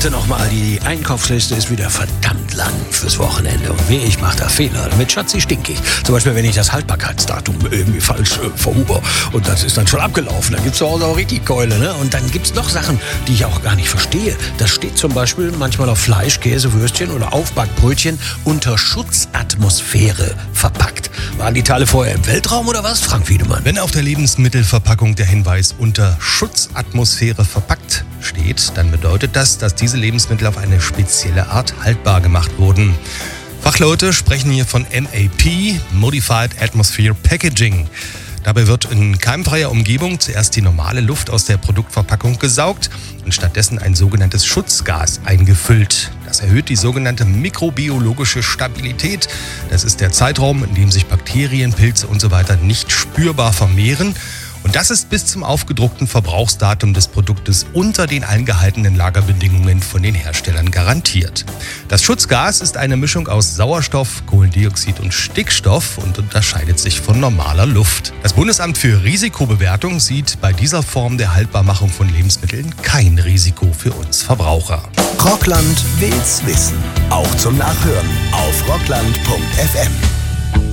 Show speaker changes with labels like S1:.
S1: heute nochmal. Die Einkaufsliste ist wieder verdammt lang fürs Wochenende. Und ich mache da Fehler. Damit Schatzi stinkig. Zum Beispiel, wenn ich das Haltbarkeitsdatum irgendwie falsch verhuber. Und das ist dann schon abgelaufen. Dann gibt's zu Hause auch richtig Keule, ne? Und dann gibt's noch Sachen, die ich auch gar nicht verstehe. Das steht zum Beispiel manchmal auf Fleisch, Käse, Würstchen oder Aufbackbrötchen unter Schutzatmosphäre verpackt. Waren die Teile vorher im Weltraum oder was, Frank Wiedemann?
S2: Wenn auf der Lebensmittelverpackung der Hinweis unter Schutzatmosphäre verpackt steht, dann bedeutet das, dass diese Lebensmittel auf eine spezielle Art haltbar gemacht wurden. Fachleute sprechen hier von MAP, Modified Atmosphere Packaging. Dabei wird in keimfreier Umgebung zuerst die normale Luft aus der Produktverpackung gesaugt und stattdessen ein sogenanntes Schutzgas eingefüllt. Das erhöht die sogenannte mikrobiologische Stabilität. Das ist der Zeitraum, in dem sich Bakterien, Pilze usw. nicht spürbar vermehren. Und das ist bis zum aufgedruckten Verbrauchsdatum des Produktes unter den eingehaltenen Lagerbedingungen von den Herstellern garantiert. Das Schutzgas ist eine Mischung aus Sauerstoff, Kohlendioxid und Stickstoff und unterscheidet sich von normaler Luft. Das Bundesamt für Risikobewertung sieht bei dieser Form der Haltbarmachung von Lebensmitteln kein Risiko für uns Verbraucher.
S3: Rockland will's wissen. Auch zum Nachhören auf rockland.fm.